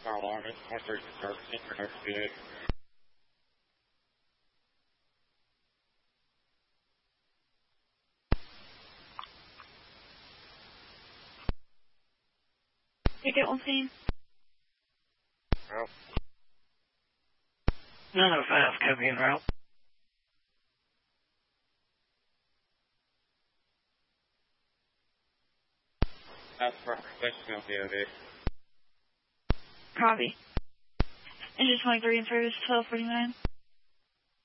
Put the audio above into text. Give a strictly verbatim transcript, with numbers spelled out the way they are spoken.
alarm is one thirty synchronous speed. You get one scene? Route. nine oh five, copy en route. That's representation of the O D. Copy. Engine twenty-three and service twelve forty-nine.